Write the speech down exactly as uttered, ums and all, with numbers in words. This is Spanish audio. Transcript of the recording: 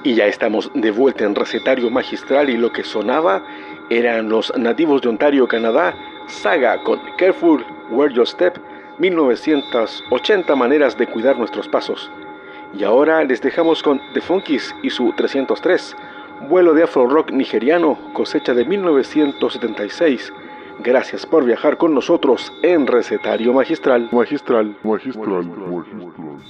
Y ya estamos de vuelta en Recetario Magistral y lo que sonaba eran los Nativos de Ontario, Canadá, Saga con Careful, Where You Step, mil novecientas ochenta maneras de cuidar nuestros pasos. Y ahora les dejamos con The Funkies y su trescientos tres, vuelo de afro rock nigeriano, cosecha de mil novecientos setenta y seis. Gracias por viajar con nosotros en Recetario Magistral. Magistral, magistral, magistral.